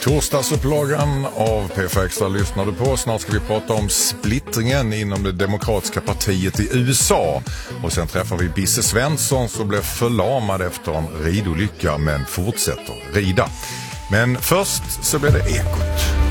Torsdagsupplagan av PFA Extra lyssnar du på. Snart ska vi prata om splittringen inom det demokratiska partiet i USA. Och sen träffar vi Bisse Svensson som blev förlamad efter en ridolycka men fortsätter rida. Men först så blir det Ekot.